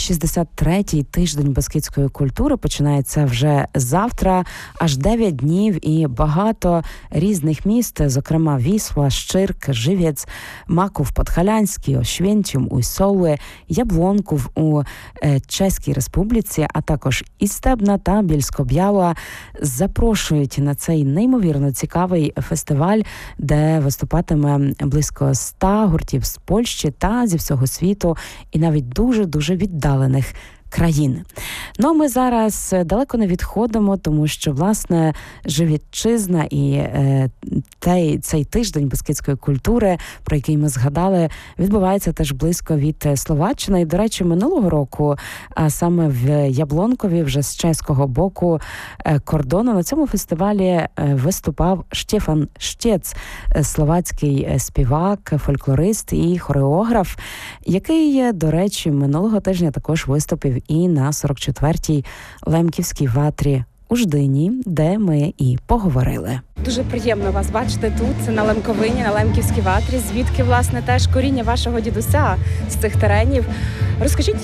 63-й тиждень Бескидської культури починається вже завтра, аж 9 днів, і багато різних міст, зокрема Вісла, Щирк, Живець, Маков, Подхалянський, Ошвєнцім, Уйсоле, Яблонков у Чеській Республіці, а також Істебна та Більсько-Бяла запрошують на цей неймовірно цікавий фестиваль, де виступатиме близько 100 гуртів з Польщі та зі всього світу, і навіть дуже-дуже віддалених країн. Ну, ми зараз далеко не відходимо, тому що, власне, Живітчизна і цей тиждень Бескидської культури, про який ми згадали, відбувається теж близько від Словаччини. І, до речі, минулого року, а саме в Яблонкові, вже з чеського боку кордону, на цьому фестивалі виступав Штефан Штєц, словацький співак, фольклорист і хореограф, який, до речі, минулого тижня також виступив і на 44-й Лемківській ватрі у Ждині, де ми і поговорили. Дуже приємно вас бачити тут, це на Лемковині, на Лемківській ватрі, звідки, власне, теж коріння вашого дідуся з цих теренів. Розкажіть,